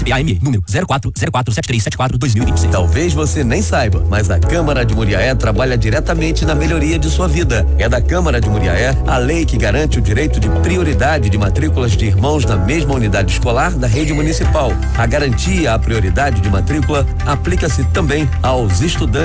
PAME, número 04047374-2026. Talvez você nem saiba, mas a Câmara de Muriaé trabalha diretamente na melhoria de sua vida. É da Câmara de Muriaé a lei que garante o direito de prioridade de matrículas de irmãos na mesma unidade escolar da rede municipal. A garantia à prioridade de matrícula aplica-se também aos estudantes